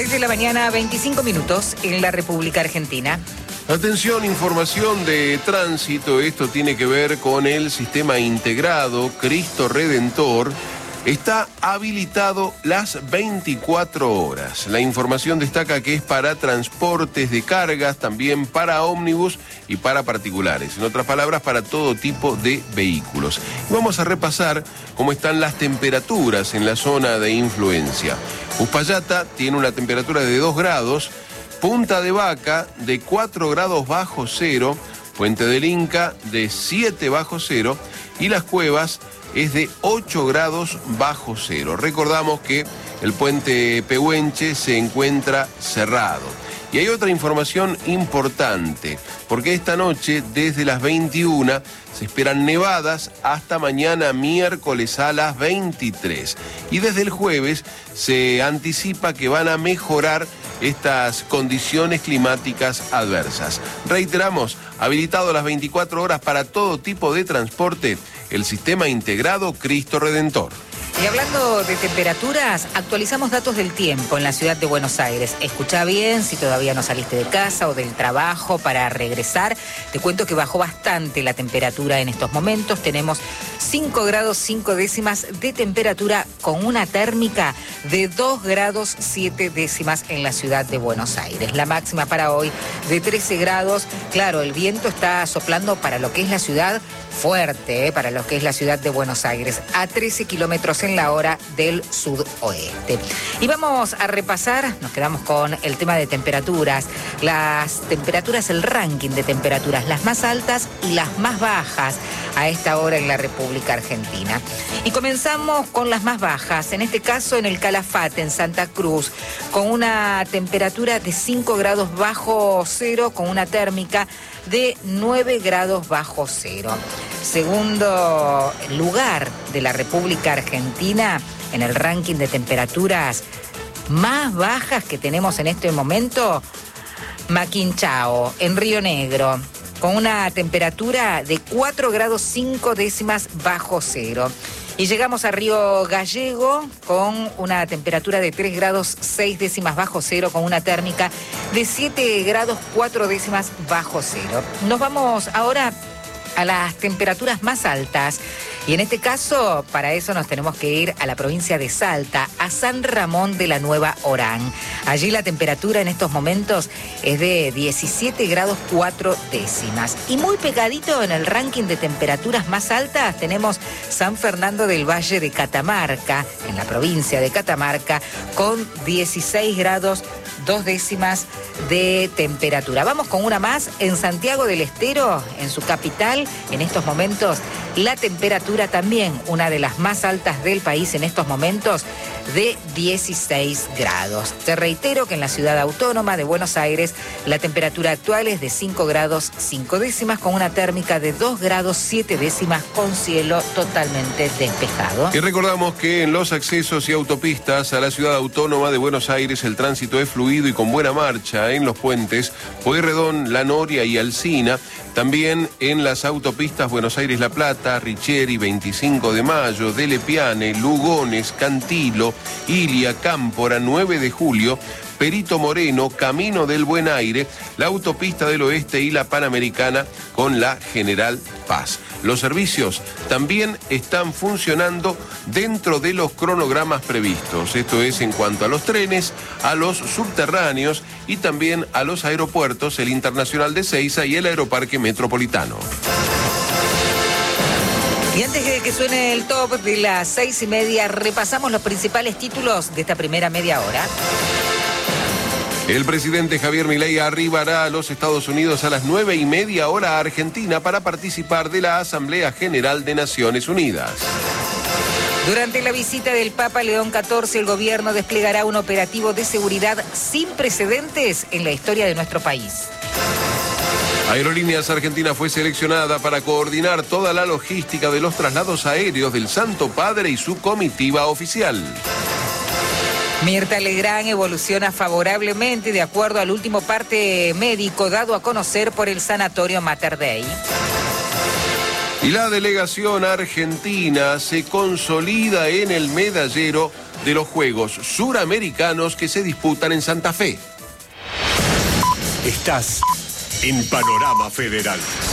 6 de la mañana, 25 minutos en la República Argentina. Atención, información de tránsito. Esto tiene que ver con el sistema integrado Cristo Redentor. Está habilitado las 24 horas. La información destaca que es para transportes de cargas, también para ómnibus y para particulares. En otras palabras, para todo tipo de vehículos. Y vamos a repasar cómo están las temperaturas en la zona de influencia. Uspallata tiene una temperatura de 2 grados, Punta de Vaca de 4 grados bajo cero, Puente del Inca de 7 bajo cero y Las Cuevas es de 8 grados bajo cero. Recordamos que el puente Pehuenche se encuentra cerrado. Y hay otra información importante, porque esta noche, desde las 21, se esperan nevadas hasta mañana miércoles a las 23. Y desde el jueves se anticipa que van a mejorar estas condiciones climáticas adversas. Reiteramos, habilitado las 24 horas para todo tipo de transporte, el sistema integrado Cristo Redentor. Y hablando de temperaturas, actualizamos datos del tiempo en la ciudad de Buenos Aires. Escucha bien, si todavía no saliste de casa o del trabajo para regresar, te cuento que bajó bastante la temperatura en estos momentos. Tenemos 5 grados 5 décimas de temperatura con una térmica de 2 grados 7 décimas en la ciudad de Buenos Aires. La máxima para hoy de 13 grados. Claro, el viento está soplando para lo que es la ciudad fuerte, para lo que es la ciudad de Buenos Aires, a 13 kilómetros en la hora del sudoeste. Y vamos a repasar, nos quedamos con el tema de temperaturas, las temperaturas, el ranking de temperaturas, las más altas y las más bajas a esta hora en la República Argentina. Y comenzamos con las más bajas, en este caso en el Calafate, en Santa Cruz, con una temperatura de 5 grados bajo cero, con una térmica de 9 grados bajo cero. Segundo lugar de la República Argentina en el ranking de temperaturas más bajas que tenemos en este momento, Maquinchao, en Río Negro, con una temperatura de 4 grados 5 décimas bajo cero. Y llegamos a Río Gallego con una temperatura de 3 grados 6 décimas bajo cero, con una térmica de 7 grados 4 décimas bajo cero. Nos vamos ahora a las temperaturas más altas. Y en este caso, para eso nos tenemos que ir a la provincia de Salta, a San Ramón de la Nueva Orán. Allí la temperatura en estos momentos es de 17 grados 4 décimas. Y muy pegadito en el ranking de temperaturas más altas tenemos San Fernando del Valle de Catamarca, en la provincia de Catamarca, con 16 grados 2 décimas de temperatura. Vamos con una más en Santiago del Estero, en su capital. En estos momentos la temperatura también, una de las más altas del país en estos momentos, de 16 grados. Te reitero que en la ciudad autónoma de Buenos Aires la temperatura actual es de 5 grados 5 décimas, con una térmica de 2 grados 7 décimas, con cielo totalmente despejado. Y recordamos que en los accesos y autopistas a la ciudad autónoma de Buenos Aires el tránsito es fluido y con buena marcha en los puentes Pueyrredón, La Noria y Alsina. También en las autopistas Buenos Aires-La Plata, Richieri, 25 de Mayo, Dele Piane, Lugones, Cantilo, Ilia, Cámpora, 9 de Julio, Perito Moreno, Camino del Buen Aire, la autopista del Oeste y la Panamericana con la General Paz. Los servicios también están funcionando dentro de los cronogramas previstos. Esto es en cuanto a los trenes, a los subterráneos y también a los aeropuertos, el Internacional de Ezeiza y el Aeroparque Metropolitano. Y antes de que suene el top de las 6:30, repasamos los principales títulos de esta primera media hora. El presidente Javier Milei arribará a los Estados Unidos a las 9:30 hora argentina para participar de la Asamblea General de Naciones Unidas. Durante la visita del Papa León XIV, el gobierno desplegará un operativo de seguridad sin precedentes en la historia de nuestro país. Aerolíneas Argentina fue seleccionada para coordinar toda la logística de los traslados aéreos del Santo Padre y su comitiva oficial. Mirta Legrand evoluciona favorablemente de acuerdo al último parte médico dado a conocer por el Sanatorio Mater Dei. Y la delegación argentina se consolida en el medallero de los Juegos Suramericanos que se disputan en Santa Fe. Estás en Panorama Federal.